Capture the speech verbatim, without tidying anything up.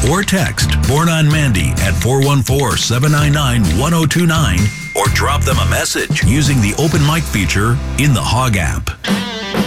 or text Born on Mandy at four one four, seven nine nine, one zero two nine or drop them a message using the open mic feature in the Hog app.